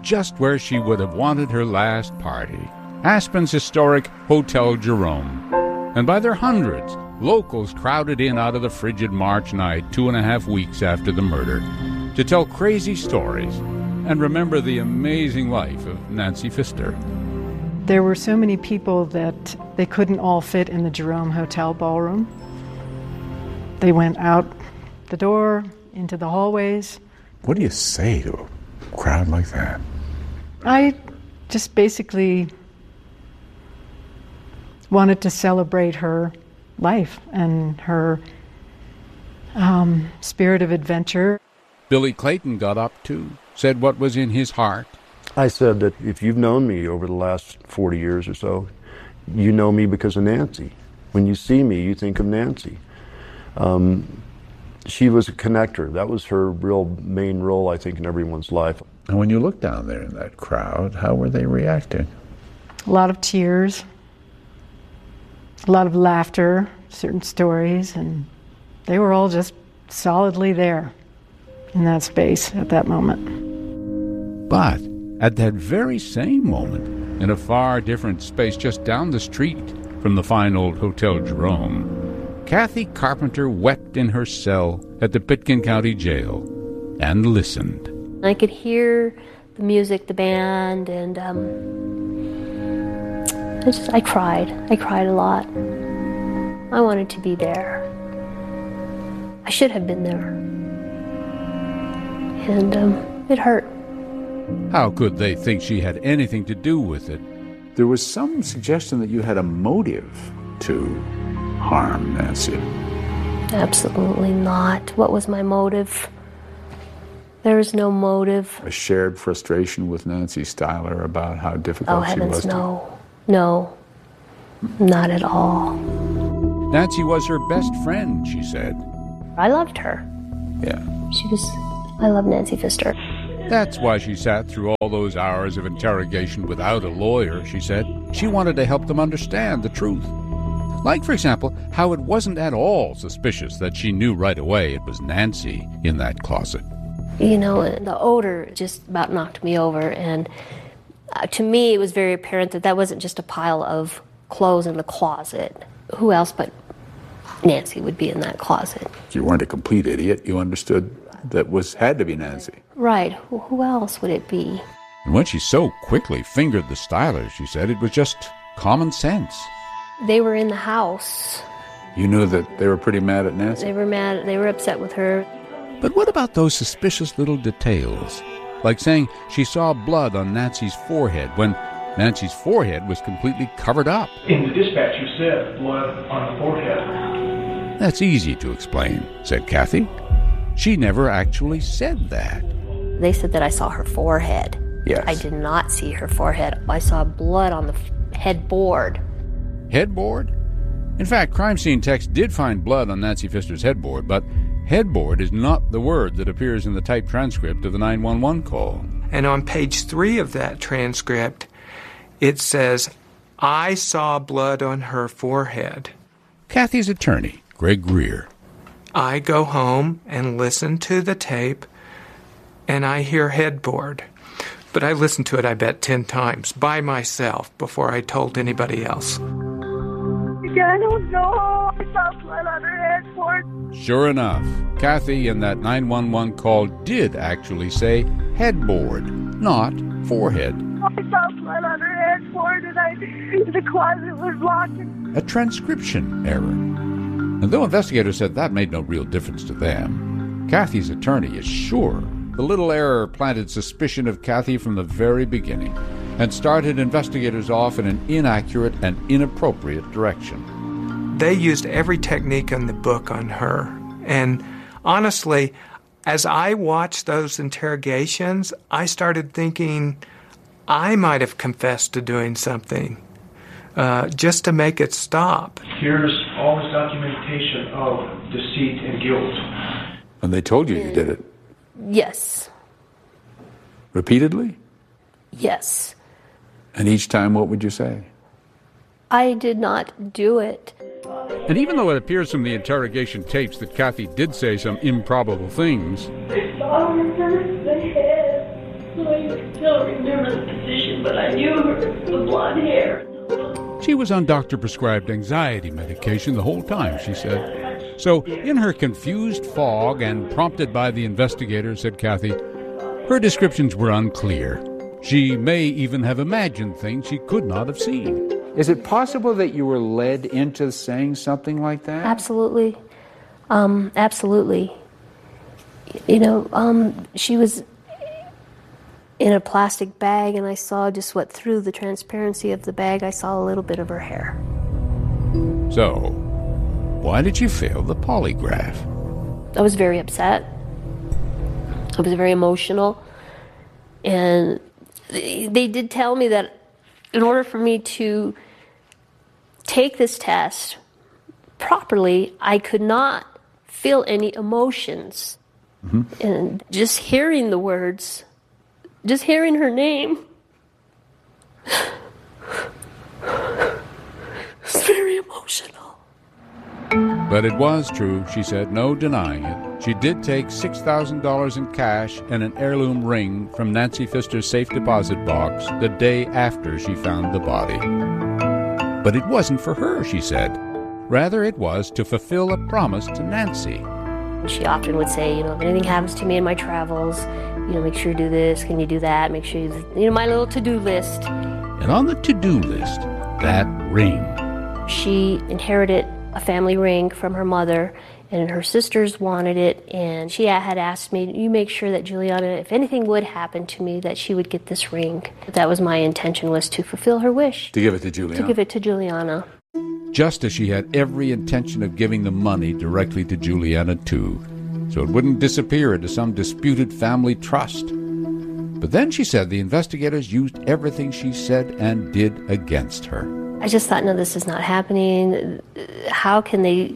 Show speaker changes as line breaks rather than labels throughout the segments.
just where she would have wanted her last party, Aspen's historic Hotel Jerome. And by their hundreds, locals crowded in out of the frigid March night 2.5 weeks after the murder to tell crazy stories and remember the amazing life of Nancy Pfister.
There were so many people that they couldn't all fit in the Jerome Hotel ballroom. They went out the door, into the hallways.
What do you say to a crowd like that?
I just basically wanted to celebrate her life and her spirit of adventure.
Billy Clayton got up too, said what was in his heart.
I said that if you've known me over the last 40 years or so, you know me because of Nancy. When you see me, you think of Nancy. She was a connector. That was her real main role, I think, in everyone's life.
And when you look down there in that crowd, how were they reacting?
A lot of tears, a lot of laughter, certain stories, and they were all just solidly there in that space at that moment.
But at that very same moment, in a far different space just down the street from the fine old Hotel Jerome, Kathy Carpenter wept in her cell at the Pitkin County Jail and listened.
I could hear the music, the band, and I cried. I cried a lot. I wanted to be there. I should have been there. And it hurt.
How could they think she had anything to do with it?
There was some suggestion that you had a motive to harm Nancy.
Absolutely not. What was my motive? There is no motive.
A shared frustration with Nancy Styler about how difficult she was.
No. No. Not at all.
Nancy was her best friend, she said.
I loved her.
Yeah.
I love Nancy Pfister.
That's why she sat through all those hours of interrogation without a lawyer, she said. She wanted to help them understand the truth. Like, for example, how it wasn't at all suspicious that she knew right away it was Nancy in that closet.
You know, the odor just about knocked me over, and to me it was very apparent that that wasn't just a pile of clothes in the closet. Who else but Nancy would be in that closet?
You weren't a complete idiot. You understood that had to be Nancy.
Right. Who else would it be?
And when she so quickly fingered the Stylers, she said it was just common sense.
They were in the house.
You knew that they were pretty mad at Nancy?
They were mad. They were upset with her.
But what about those suspicious little details? Like saying she saw blood on Nancy's forehead when Nancy's forehead was completely covered up.
In the dispatch you said blood on the forehead.
That's easy to explain, said Kathy. She never actually said that.
They said that I saw her forehead.
Yes.
I did not see her forehead. I saw blood on the headboard.
Headboard? In fact, crime scene techs did find blood on Nancy Pfister's headboard, but headboard is not the word that appears in the typed transcript of the 911 call.
And on page 3 of that transcript, it says, I saw blood on her forehead.
Kathy's attorney, Greg Greer.
I go home and listen to the tape, and I hear headboard. But I listened to it, I bet, 10 times by myself before I told anybody else.
I don't know. I saw blood on her headboard.
Sure enough, Kathy in that 911 call did actually say headboard, not forehead.
I saw blood on her headboard, and the closet was locked.
A transcription error. And though investigators said that made no real difference to them, Kathy's attorney is sure the little error planted suspicion of Kathy from the very beginning and started investigators off in an inaccurate and inappropriate direction.
They used every technique in the book on her. And honestly, as I watched those interrogations, I started thinking I might have confessed to doing something just to make it stop.
Here's all this documentation of deceit and guilt.
And they told you you did it?
Yes.
Repeatedly?
Yes.
And each time, what would you say?
I did not do it.
And even though it appears from the interrogation tapes that Kathy did say some improbable things,
I saw her first the head, so I could tell don't remember the position, but I knew her, the blonde hair.
She was on doctor-prescribed anxiety medication the whole time, she said. So, in her confused fog and prompted by the investigator, said Kathy, her descriptions were unclear. She may even have imagined things she could not have seen.
Is it possible that you were led into saying something like that?
Absolutely. Absolutely. You know, she was in a plastic bag, and I saw just what through the transparency of the bag, I saw a little bit of her hair.
So, why did you fail the polygraph?
I was very upset. I was very emotional. And they did tell me that in order for me to take this test properly, I could not feel any emotions. Mm-hmm. And just hearing the words, just hearing her name, it's very emotional.
But it was true, she said, no denying it. She did take $6,000 in cash and an heirloom ring from Nancy Pfister's safe deposit box the day after she found the body. But it wasn't for her, she said. Rather, it was to fulfill a promise to Nancy.
She often would say, you know, if anything happens to me in my travels, you know, make sure you do this, can you do that, make sure you know, my little to-do list.
And on the to-do list, that ring.
She inherited a family ring from her mother, and her sisters wanted it, and she had asked me, you make sure that Juliana, if anything would happen to me, that she would get this ring. That was my intention, was to fulfill her wish.
To give it to Juliana?
To give it to Juliana.
Just as she had every intention of giving the money directly to Juliana, too, so it wouldn't disappear into some disputed family trust. But then she said the investigators used everything she said and did against her.
I just thought, no, this is not happening. How can they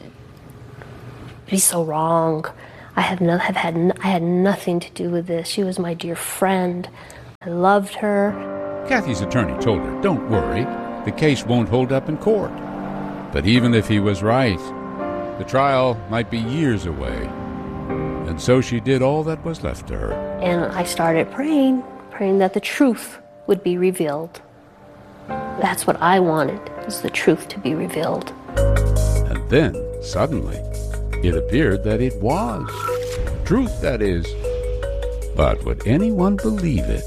be so wrong? I had nothing to do with this. She was my dear friend. I loved her.
Kathy's attorney told her, don't worry, the case won't hold up in court. But even if he was right, the trial might be years away. And so she did all that was left to her. And
I started praying that the truth would be revealed. That's what I wanted, was the truth to be revealed.
And then, suddenly, it appeared that it was. Truth, that is. But would anyone believe it?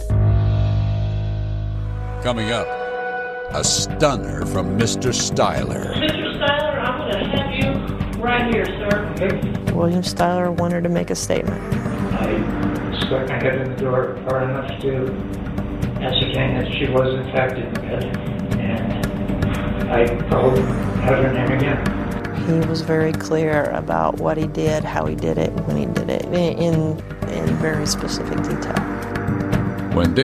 Coming up, a stunner from Mr. Styler.
Mr. Styler, I'm going to have you right here, sir. Okay.
William Styler wanted to make a statement.
I stuck my head in the door far enough to ascertain that she was in fact in bed, and I called out her name again.
He was very clear about what he did, how he did it, when he did it, in very specific detail.
When